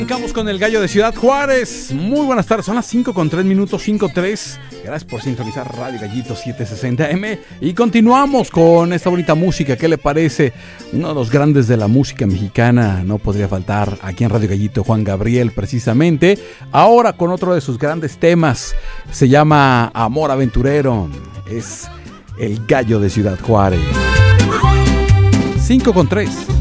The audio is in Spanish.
Arrancamos con el Gallo de Ciudad Juárez. Muy buenas tardes, son las 5:03, 5:03. Gracias por sintonizar Radio Gallito 760M. Y continuamos con esta bonita música. ¿Qué le parece? Uno de los grandes de la música mexicana, no podría faltar aquí en Radio Gallito, Juan Gabriel, precisamente. Ahora con otro de sus grandes temas. Se llama Amor Aventurero. Es el Gallo de Ciudad Juárez. 5:03.